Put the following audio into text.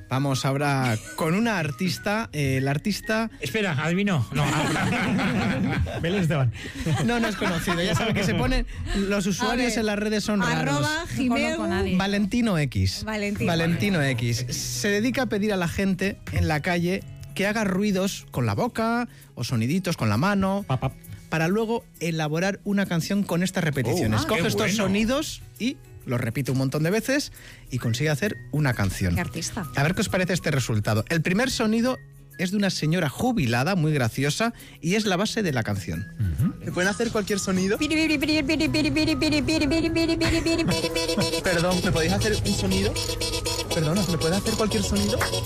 Vamos ahora con una artista. La artista... Espera, adivino. No. Belén Esteban. No es conocido. Ya saben que se ponen... Los usuarios en las redes son raros. @Jimegu. Valentino X. Valentino X. Se dedica a pedir a la gente en la calle que haga ruidos con la boca o soniditos con la mano para luego elaborar una canción con estas repeticiones. Coge estos sonidos y los repite un montón de veces y consigue hacer una canción. ¡Qué artista! A ver qué os parece este resultado. El primer sonido es de una señora jubilada, muy graciosa, y es la base de la canción. ¿Me pueden hacer cualquier sonido? Perdón, ¿me podéis hacer un sonido? Perdona, ¿me puedes hacer cualquier sonido?